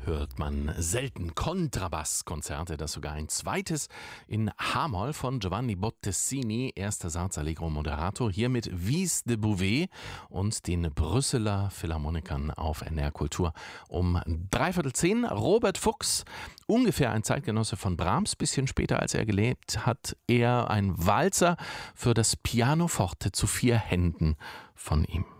hört man selten. Kontrabasskonzerte, das sogar ein zweites in H-Moll von Giovanni Bottesini, erster Satz Allegro Moderato, hier mit Vies de Bouvet und den Brüsseler Philharmonikern auf NR Kultur um 9:45. Robert Fuchs, ungefähr ein Zeitgenosse von Brahms, bisschen später als er gelebt hat, er ein Walzer für das Pianoforte zu 4 Händen von ihm.